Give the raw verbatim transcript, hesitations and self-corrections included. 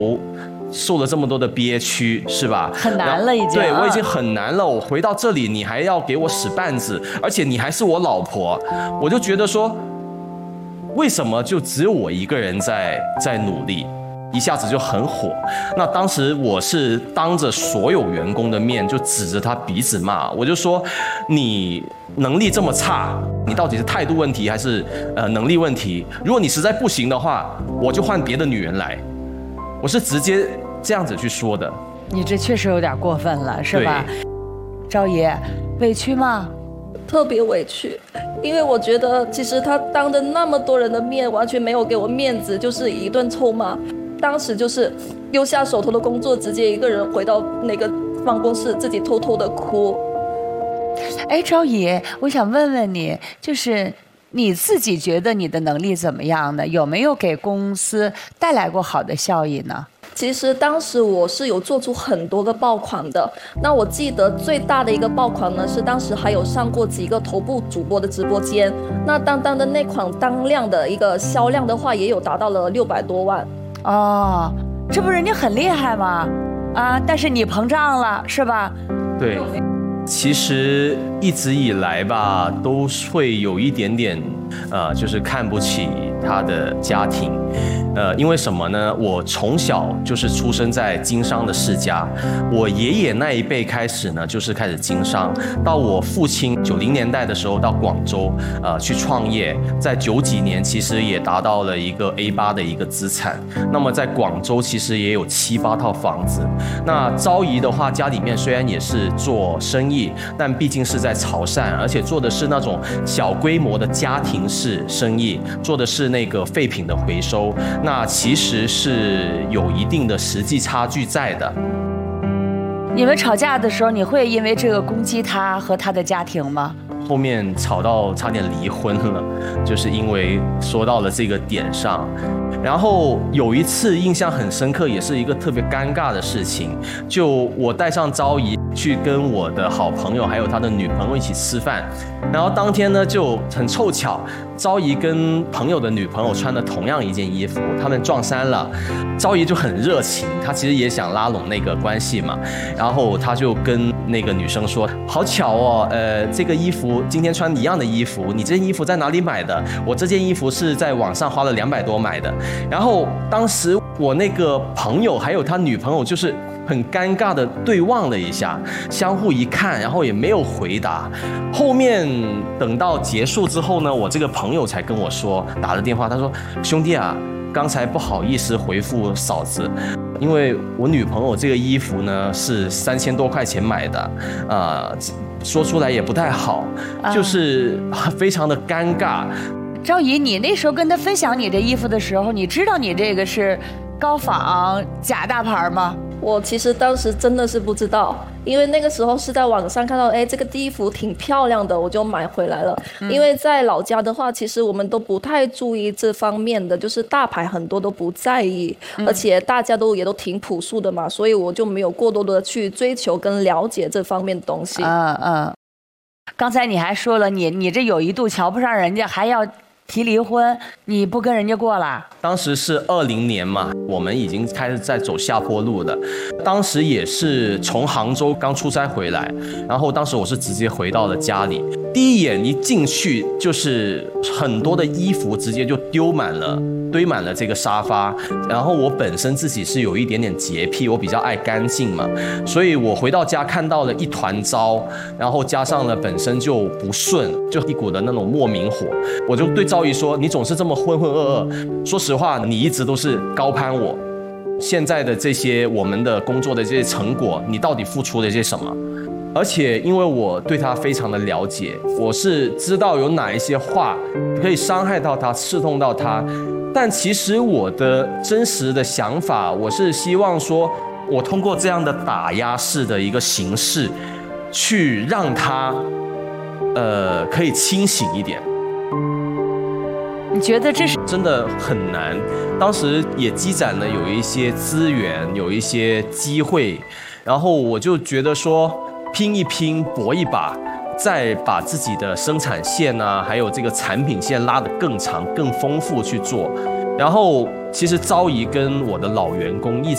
我受了这么多的憋屈，是吧？ 很难了已经。 对，我已经很难了。我回到这里，你还要给我使绊子，而且你还是我老婆，我就觉得说，为什么就只有我一个人在在努力？一下子就很火。那当时我是当着所有员工的面就指着他鼻子骂，我就说你能力这么差，你到底是态度问题还是呃能力问题？如果你实在不行的话，我就换别的女人来。我是直接这样子去说的。 你这确实有点过分了，是吧？赵姨，委屈吗？ 特别委屈，因为我觉得其实他当着那么多人的面，完全没有给我面子，就是一顿臭骂。当时就是丢下手头的工作，直接一个人回到那个办公室，自己偷偷的哭。 哎，赵姨，我想问问你，就是你自己觉得你的能力怎么样呢？有没有给公司带来过好的效益呢？ 其实当时我是有做出很多个爆款的。那我记得最大的一个爆款呢，是当时还有上过几个头部主播的直播间。那当当的那款当量的一个销量的话，也有达到了六百多万。 哦，这不人家很厉害吗？啊，但是你膨胀了，是吧？ 对，其实一直以来吧，都会有一点点，呃，就是看不起他的家庭。呃，因为什么呢？我从小就是出生在经商的世家，我爷爷那一辈开始呢，就是开始经商。到我父亲九零年代的时候到广州，呃，去创业，在九几年其实也达到了一个 A 八的一个资产。那么在广州其实也有七八套房子。那昭仪的话，家里面虽然也是做生意，但毕竟是在潮汕，而且做的是那种小规模的家庭式生意，做的是那个废品的回收。那其实是有一定的实际差距在的。 你们吵架的时候，你会因为这个攻击他和他的家庭吗？ 后面吵到差点离婚了，就是因为说到了这个点上。然后有一次印象很深刻，也是一个特别尴尬的事情，就我带上昭仪去跟我的好朋友还有他的女朋友一起吃饭，然后当天呢就很凑巧，昭仪跟朋友的女朋友穿的同样一件衣服，他们撞衫了。昭仪就很热情，她其实也想拉拢那个关系嘛，然后她就跟那个女生说，好巧哦，呃，这个衣服今天穿一样的衣服，你这件衣服在哪里买的？我这件衣服是在网上花了两百多买的。然后当时我那个朋友还有他女朋友就是很尴尬的对望了一下，相互一看，然后也没有回答。后面等到结束之后呢，我这个朋友才跟我说，打了电话，他说，兄弟啊，刚才不好意思回复嫂子，因为我女朋友这个衣服呢是三千多块钱买的，啊、呃，说出来也不太好，就是非常的尴尬。 昭仪，你那时候跟他分享你这衣服的时候，你知道你这个是高仿假大牌吗？ 我其实当时真的是不知道，因为那个时候是在网上看到，哎，这个衣服挺漂亮的，我就买回来了。嗯、因为在老家的话，其实我们都不太注意这方面的，就是大牌很多都不在意，嗯、而且大家都也都挺朴素的嘛，所以我就没有过多的去追求跟了解这方面的东西。 嗯嗯。刚才你还说了，你你这有一度瞧不上人家，还要提离婚，你不跟人家过了？ 当时是二零年嘛，我们已经开始在走下坡路了。当时也是从杭州刚出差回来，然后当时我是直接回到了家里，第一眼一进去就是很多的衣服直接就丢满了，堆满了这个沙发。然后我本身自己是有一点点洁癖，我比较爱干净嘛，所以我回到家看到了一团糟，然后加上了本身就不顺，就一股的那种莫名火，我就对赵姨说，你总是这么浑浑噩噩，说实话你一直都是高攀我，现在的这些我们的工作的这些成果，你到底付出了些什么？而且因为我对他非常的了解，我是知道有哪一些话可以伤害到他，刺痛到他，但其实我的真实的想法，我是希望说我通过这样的打压式的一个形式去让他呃可以清醒一点。 你觉得这是真的很难？当时也积攒了有一些资源，有一些机会，然后我就觉得说拼一拼，搏一把，再把自己的生产线啊，还有这个产品线拉得更长、更丰富去做。然后其实昭仪跟我的老员工一直